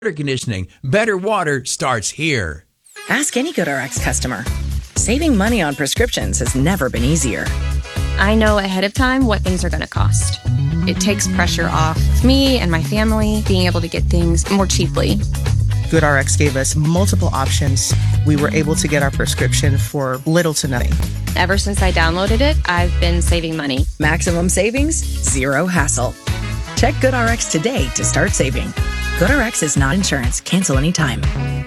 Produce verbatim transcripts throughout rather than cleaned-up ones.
Air conditioning. Better water starts here. Ask any GoodRx customer. Saving money on prescriptions has never been easier. I know ahead of time what things are going to cost. It takes pressure off me and my family being able to get things more cheaply. GoodRx gave us multiple options. We were able to get our prescription for little to nothing. Ever since I downloaded it, I've been saving money. Maximum savings, zero hassle. Check GoodRx today to start saving. GoodRx is not insurance. Cancel anytime.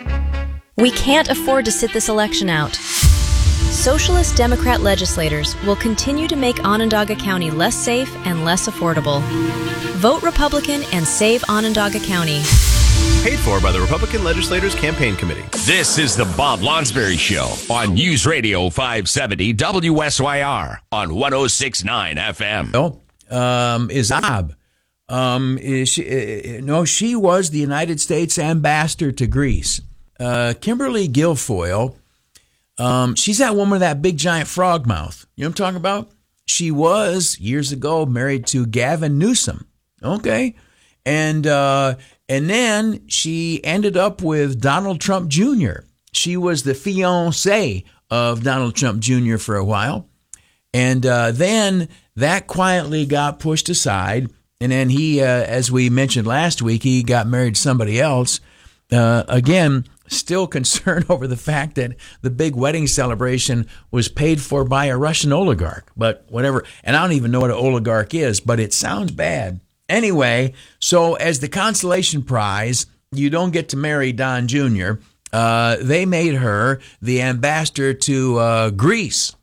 We can't afford to sit this election out. Socialist Democrat legislators will continue to make Onondaga County less safe and less affordable. Vote Republican and save Onondaga County. Paid for by the Republican Legislators Campaign Committee. This is the Bob Lonsberry Show on News Radio five seventy W S Y R on one oh six point nine F M. Oh, um, is Bob. Um, is she, uh, no, she was the United States ambassador to Greece. Uh, Kimberly Guilfoyle, um, she's that woman with that big giant frog mouth. You know what I'm talking about? She was, years ago, married to Gavin Newsom. Okay. And, uh, and then she ended up with Donald Trump Junior She was the fiancée of Donald Trump Junior for a while. And, uh, then that quietly got pushed aside. And then he, uh, as we mentioned last week, he got married to somebody else. Uh, again, still concerned over the fact that the big wedding celebration was paid for by a Russian oligarch. But whatever. And I don't even know what an oligarch is, but it sounds bad. Anyway, so as the consolation prize, you don't get to marry Don Junior Uh, they made her the ambassador to uh, Greece.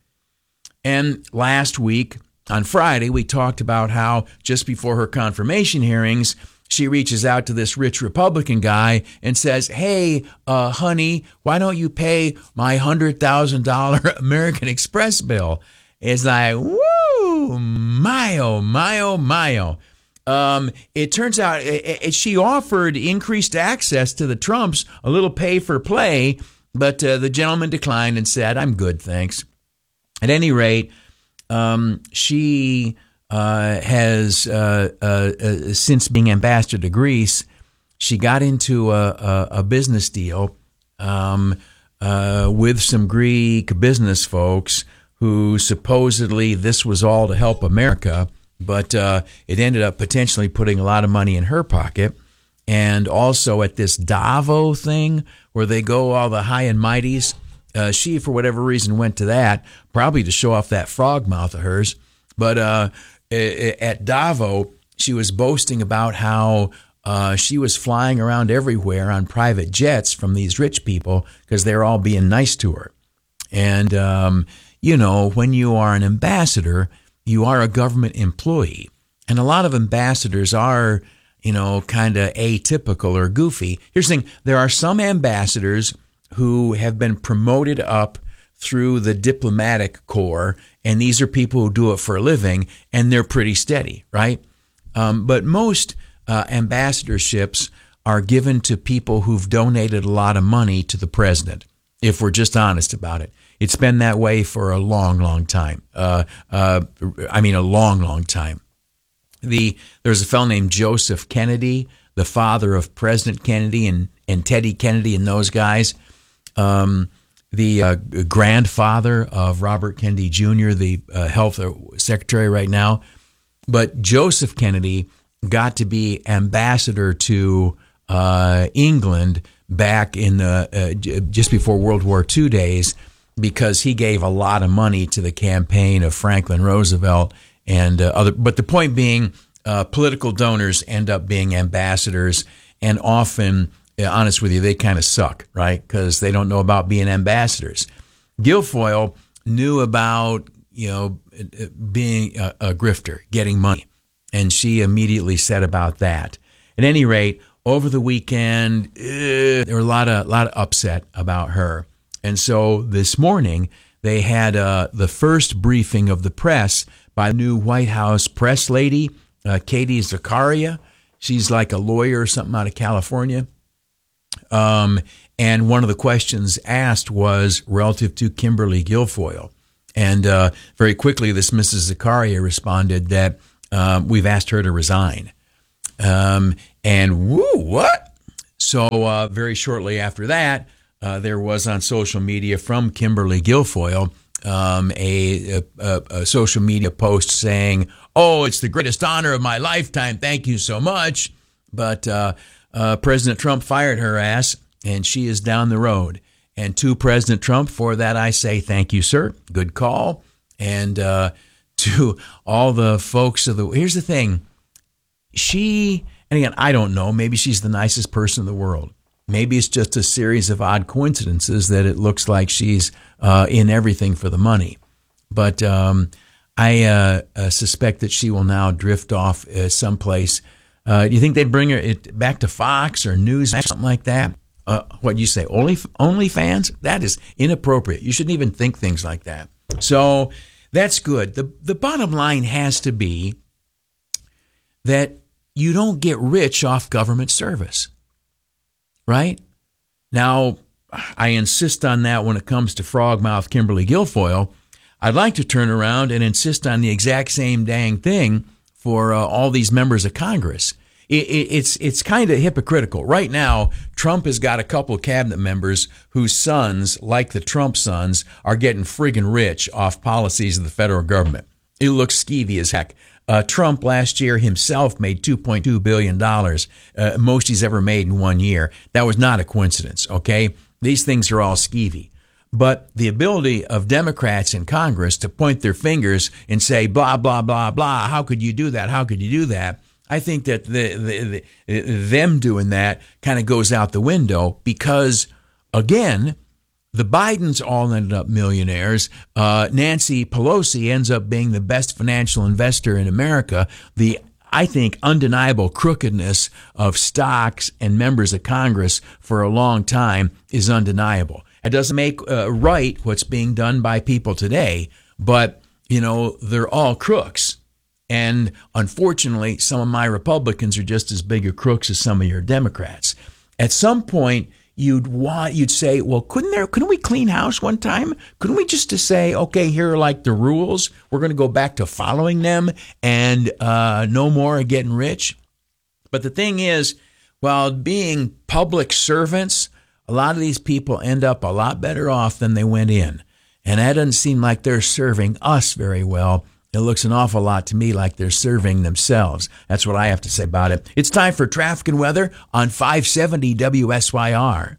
And last week, on Friday, we talked about how just before her confirmation hearings, she reaches out to this rich Republican guy and says, hey, uh, honey, why don't you pay my one hundred thousand dollars American Express bill? It's like, woo, my, oh, my, oh, my, oh. Um, it turns out it, it, she offered increased access to the Trumps, a little pay for play, but uh, the gentleman declined and said, I'm good, thanks. At any rate, um, she uh, has, uh, uh, uh, since being ambassador to Greece, she got into a, a, a business deal um, uh, with some Greek business folks who supposedly this was all to help America. But uh, it ended up potentially putting a lot of money in her pocket. And also at this Davos thing where they go, all the high and mighties, uh, she, for whatever reason, went to that, probably to show off that frog mouth of hers. But uh, at Davos, she was boasting about how uh, she was flying around everywhere on private jets from these rich people because they're all being nice to her. And, um, you know, when you are an ambassador, you are a government employee. And a lot of ambassadors are, you know, kind of atypical or goofy. Here's the thing. There are some ambassadors who have been promoted up through the diplomatic corps, and these are people who do it for a living, and they're pretty steady, right? Um, but most uh, ambassadorships are given to people who've donated a lot of money to the president, if we're just honest about it. It's been that way for a long, long time. Uh, uh, I mean, a long, long time. The There's a fellow named Joseph Kennedy, the father of President Kennedy and, and Teddy Kennedy and those guys. Um, the uh, grandfather of Robert Kennedy Junior, the uh, health secretary right now. But Joseph Kennedy got to be ambassador to uh, England back in the uh, just before World War Two days, because he gave a lot of money to the campaign of Franklin Roosevelt and uh, other. But the point being, uh, political donors end up being ambassadors, and often, uh, honest with you, they kind of suck, right? Because they don't know about being ambassadors. Guilfoyle knew about, you know, being a, a grifter, getting money, and she immediately said about that. At any rate, over the weekend, uh, there were a lot of lot of upset about her. And so this morning, they had uh, the first briefing of the press by the new White House press lady, uh, Katie Zakaria. She's like a lawyer or something out of California. Um, and one of the questions asked was relative to Kimberly Guilfoyle. And uh, very quickly, this Missus Zakaria responded that um, we've asked her to resign. Um, and woo, what? So uh, very shortly after that, uh, there was on social media from Kimberly Guilfoyle um, a, a, a social media post saying, "Oh, it's the greatest honor of my lifetime. Thank you so much." But uh, uh, President Trump fired her ass, and she is down the road. And to President Trump, for that I say thank you, sir. Good call. And uh, to all the folks of the, here's the thing. She, and again, I don't know, maybe she's the nicest person in the world. Maybe it's just a series of odd coincidences that it looks like she's uh, in everything for the money. But um, I uh, uh, suspect that she will now drift off uh, someplace. Uh, do you think they'd bring her it back to Fox or News, something like that? Uh, what do you say, Only OnlyFans? That is inappropriate. You shouldn't even think things like that. So that's good. The, the bottom line has to be that you don't get rich off government service, right? Now, I insist on that when it comes to frogmouth Kimberly Guilfoyle. I'd like to turn around and insist on the exact same dang thing for uh, all these members of Congress. It, it, it's it's kind of hypocritical. Right now, Trump has got a couple of cabinet members whose sons, like the Trump sons, are getting friggin' rich off policies of the federal government. It looks skeevy as heck. Uh, Trump last year himself made two point two billion dollars, uh, most he's ever made in one year. That was not a coincidence, okay? These things are all skeevy. But the ability of Democrats in Congress to point their fingers and say, blah, blah, blah, blah, how could you do that? How could you do that? I think that the, the, the them doing that kind of goes out the window because, again, the Bidens all ended up millionaires. Uh, Nancy Pelosi ends up being the best financial investor in America. The, I think, undeniable crookedness of stocks and members of Congress for a long time is undeniable. It doesn't make uh, right what's being done by people today, but, you know, they're all crooks. And unfortunately, some of my Republicans are just as big a crooks as some of your Democrats. At some point, you'd want, you'd say, well, couldn't there, couldn't we clean house one time? Couldn't we just to say, okay, here are like the rules. We're going to go back to following them and uh, no more getting rich. But the thing is, while being public servants, a lot of these people end up a lot better off than they went in. And that doesn't seem like they're serving us very well. It looks an awful lot to me like they're serving themselves. That's what I have to say about it. It's time for traffic and weather on five seventy W S Y R.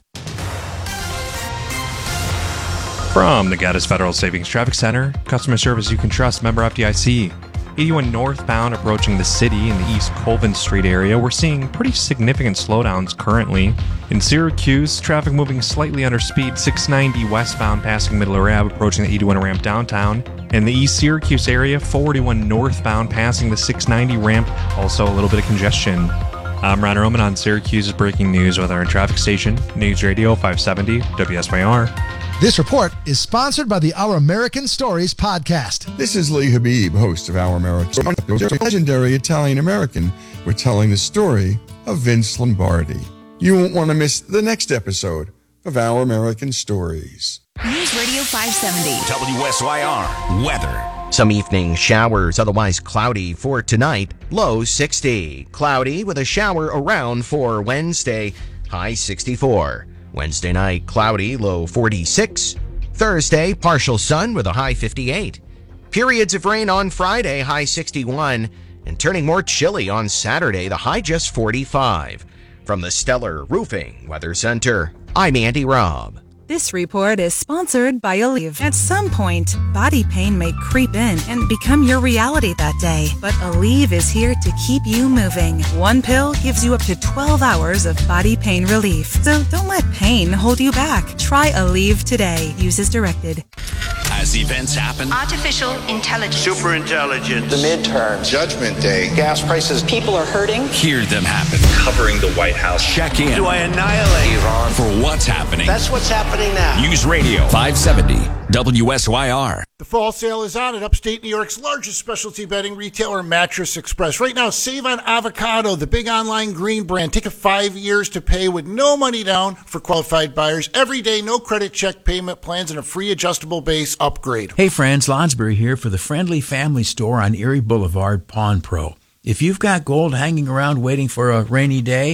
From the Gaddis Federal Savings Traffic Center, customer service you can trust, member F D I C. eighty-one northbound approaching the city in the East Colvin Street area, we're seeing pretty significant slowdowns currently. In Syracuse, traffic moving slightly under speed, six ninety westbound passing Middle Ave approaching the eighty-one ramp downtown. In the East Syracuse area, four forty-one northbound passing the six ninety ramp, also a little bit of congestion. I'm Ron Roman on Syracuse's breaking news with our traffic station, News Radio five seventy W S Y R. This report is sponsored by the Our American Stories podcast. This is Lee Habib, host of Our American Stories, a legendary Italian-American. We're telling the story of Vince Lombardi. You won't want to miss the next episode of Our American Stories. News Radio five seventy. W S Y R weather. Some evening showers, otherwise cloudy for tonight. Low sixty. Cloudy with a shower around for Wednesday. High sixty-four. Wednesday night, cloudy, low forty-six. Thursday, partial sun with a high fifty-eight. Periods of rain on Friday, high sixty-one. And turning more chilly on Saturday, the high just forty-five. From the Stellar Roofing Weather Center, I'm Andy Robb. This report is sponsored by Aleve. At some point, body pain may creep in and become your reality that day. But Aleve is here to keep you moving. One pill gives you up to twelve hours of body pain relief. So don't let pain hold you back. Try Aleve today. Use as directed. As events happen, artificial intelligence, super intelligence, the midterms, Judgment Day, gas prices, people are hurting. Hear them happen. Covering the White House. Check in. Do I annihilate Iran for what's happening? That's what's happening now. News Radio five seventy W S Y R. The fall sale is on at upstate New York's largest specialty bedding retailer, Mattress Express. Right now, save on Avocado, the big online green brand. Take it five years to pay with no money down for qualified buyers. Every day, no credit check payment plans and a free adjustable base upgrade. Hey friends, Lonsberry here for the Friendly Family Store on Erie Boulevard, Pawn Pro. If you've got gold hanging around waiting for a rainy day,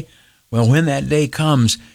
Well, when that day comes,